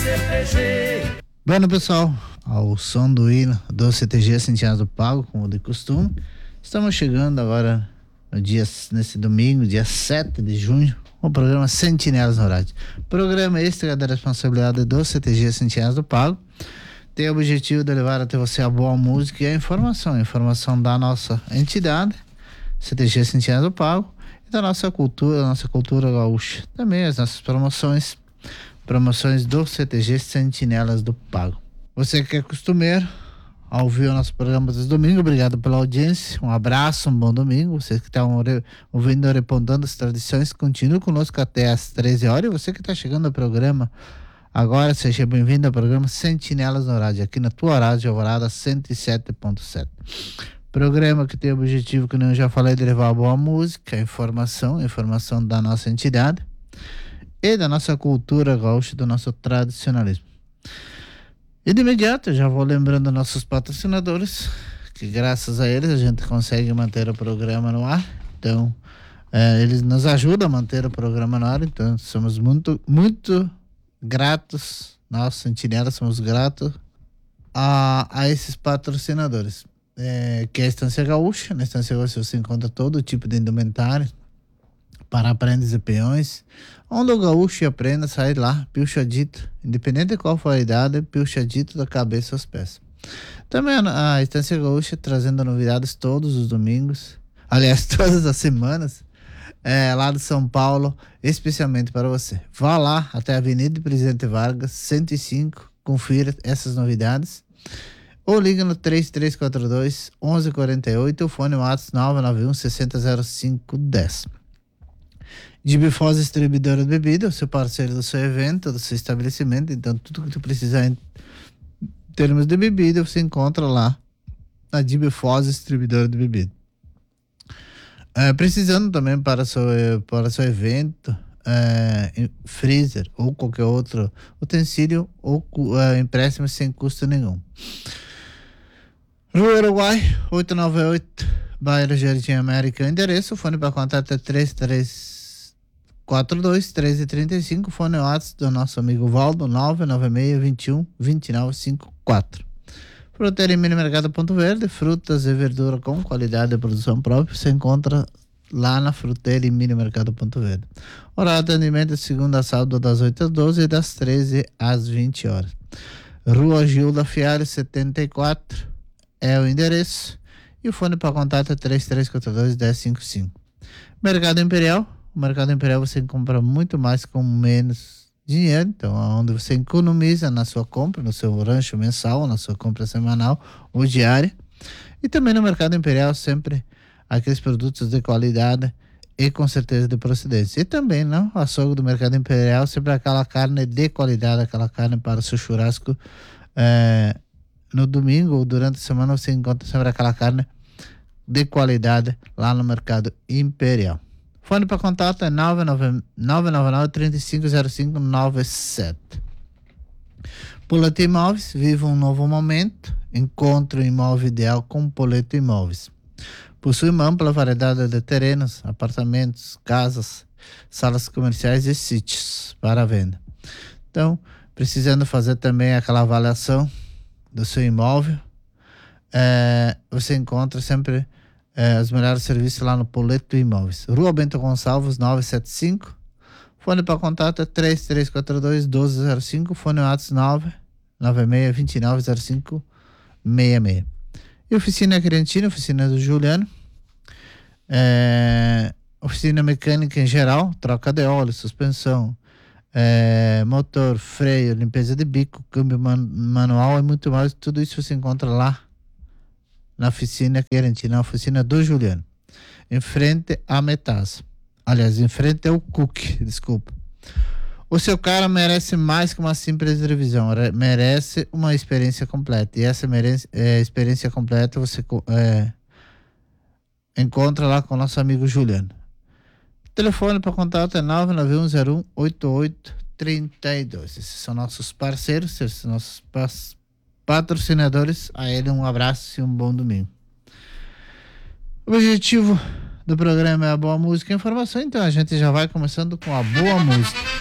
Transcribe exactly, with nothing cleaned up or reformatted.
C T G. Bueno, pessoal, ao som do hino do C T G Centenário do Pago, como de costume, estamos chegando agora no dia, nesse domingo, dia sete de junho, o programa Sentinelas no Rádio. Programa extra da responsabilidade do C T G Centenário do Pago. Tem o objetivo de levar até você a boa música e a informação, a informação da nossa entidade, C T G Centenário do Pago, e da nossa cultura, da nossa cultura gaúcha. Também as nossas promoções, promoções do C T G Sentinelas do Pago. Você que é costumeiro, ao ouvir o nosso programa desse domingo, obrigado pela audiência, um abraço, um bom domingo. Vocês que estão ouvindo, repontando as tradições, continue conosco até às treze horas. E você que está chegando ao programa agora, seja bem-vindo ao programa Sentinelas no Rádio, aqui na tua Rádio Alvorada cento e sete ponto sete. Programa que tem o objetivo, que eu já falei, de levar boa música, informação, informação da nossa entidade e da nossa cultura gaúcha, do nosso tradicionalismo. E de imediato, já vou lembrando nossos patrocinadores, que graças a eles a gente consegue manter o programa no ar. Então, é, eles nos ajudam a manter o programa no ar, então somos muito, muito gratos, nós, Sentinelas, somos gratos a, a esses patrocinadores, é, que é a Estância Gaúcha. Na Estância Gaúcha você encontra todo tipo de indumentário para aprendes e peões, onde o gaúcho aprenda a sair lá, pilchadito, independente de qual for a idade, pilchadito da cabeça aos pés. Também a, a Estância Gaúcha trazendo novidades todos os domingos, aliás, todas as semanas, É, lá de São Paulo, especialmente para você. Vá lá até a Avenida Presidente Vargas, cento e cinco, confira essas novidades. Ou liga no três três quatro dois, um um quatro oito, o fone WhatsApp nove nove um, seis zero zero cinco um zero. Gibifós Distribuidora de Bebida, o seu parceiro do seu evento, do seu estabelecimento. Então, tudo que tu precisar em termos de bebida, você encontra lá na Gibifós Distribuidora de Bebida. É, precisando também para seu, para seu evento, é, freezer ou qualquer outro utensílio ou é, empréstimo sem custo nenhum. Rua Uruguai, oitocentos e noventa e oito, bairro Jardim América. O endereço, o fone para contato é três três quatro dois, um três três cinco, fone WhatsApp do nosso amigo Valdo, nove nove seis, dois um, dois nove cinco quatro. Fruteira e Mini Mercado Ponto Verde, frutas e verdura com qualidade de produção própria, você encontra lá na Fruteira e Mini Mercado Ponto Verde. Horário de atendimento de segunda a sábado das oito às doze e das treze às vinte horas. Rua Gilda Fialho setenta e quatro é o endereço e o fone para contato é três três quatro dois, um zero cinco cinco. Mercado Imperial, o Mercado Imperial você compra muito mais com menos dinheiro, então onde você economiza na sua compra, no seu rancho mensal, na sua compra semanal ou diária. E também no Mercado Imperial sempre aqueles produtos de qualidade e com certeza de procedência. E também no açougue do Mercado Imperial sempre aquela carne de qualidade, aquela carne para o seu churrasco. É, no domingo ou durante a semana você encontra sempre aquela carne de qualidade lá no Mercado Imperial. Fone para contato é nove nove nove, três cinco zero cinco nove sete. Poleto Imóveis, viva um novo momento. Encontre o imóvel ideal com Poleto Imóveis. Possui uma ampla variedade de terrenos, apartamentos, casas, salas comerciais e sítios para venda. Então, precisando fazer também aquela avaliação do seu imóvel, é, você encontra sempre É, os melhores serviços lá no Poleto Imóveis. Rua Bento Gonçalves, novecentos e setenta e cinco. Fone para contato é três três quatro dois, um dois zero cinco. Fone WhatsApp nove nove seis, dois nove zero cinco seis seis. E oficina Criantina, oficina do Juliano. É, oficina mecânica em geral, troca de óleo, suspensão, é, motor, freio, limpeza de bico, câmbio man- manual e muito mais. Tudo isso você encontra lá na oficina Querentina, na oficina do Juliano, em frente à Metasa. Aliás, em frente ao Cook, desculpa. O seu carro merece mais que uma simples revisão, merece uma experiência completa. E essa merece, é, experiência completa você é, encontra lá com o nosso amigo Juliano. O telefone para contato é nove nove um zero um oito oito três dois. Esses são nossos parceiros, esses são nossos parceiros, patrocinadores. A ele um abraço e um bom domingo. O objetivo do programa é a boa música e informação, então a gente já vai começando com a boa música.